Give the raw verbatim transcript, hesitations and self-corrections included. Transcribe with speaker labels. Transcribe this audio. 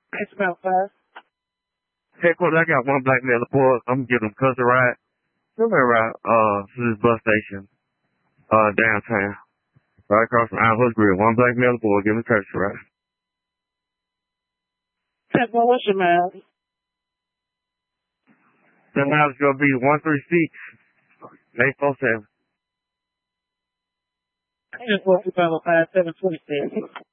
Speaker 1: It's about five.
Speaker 2: Headquarters, I got one black male aboard. I'm gonna give him cuz a ride. Come here, right, uh, to this bus station, uh, downtown. Right across from Ironwood Grill. One black male aboard, give him a courtesy ride.
Speaker 1: Tesla, what's your miles?
Speaker 2: The miles gonna be one three six, eight four seven.
Speaker 1: It's five seven twenty-six.